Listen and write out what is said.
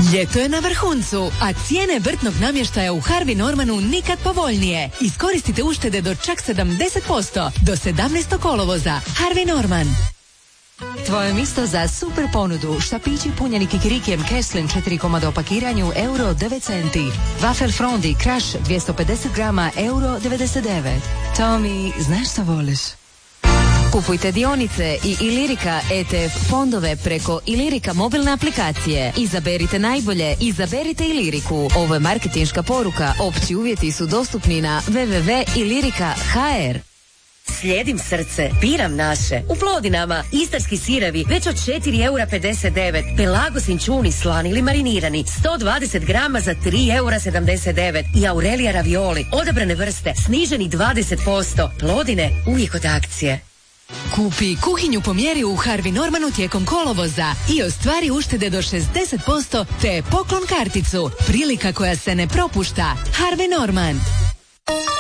Ljeto je na vrhuncu, a cijene vrtnog namještaja u Harvey Normanu nikad povoljnije. Iskoristite uštede do čak 70% do 17. kolovoza. Harvey Norman. Tvoje mjesto za super ponudu. Štapići punjeni kikirikijem Kesslin 4 komada o pakiranju euro 9 centi. Wafel Frondi Crash 250 grama euro 99. Tommy, znaš što voliš? Kupujte dionice i Ilirika ETF fondove preko Ilirika mobilne aplikacije. Izaberite najbolje, izaberite Iliriku. Ovo je marketinška poruka. Opći uvjeti su dostupni na www.ilirika.hr. Slijedim srce, biram naše. U Plodinama istarski sirevi već od 4,59 €. Pelagos inčuni slani ili marinirani 120 grama za 3,79 € i Aurelija ravioli odabrane vrste sniženi 20%. Plodine uvijek od akcije. Kupi kuhinju po mjeri u Harvey Normanu tijekom kolovoza i ostvari uštede do 60% te poklon karticu. Prilika koja se ne propušta. Harvey Norman.